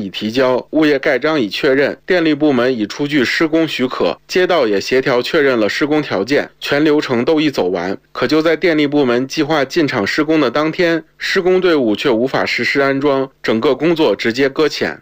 已提交，物业盖章已确认，电力部门已出具施工许可，街道也协调确认了施工条件，全流程都已走完。可就在电力部门计划进场施工的当天，施工队伍却无法实施安装，整个工作直接搁浅。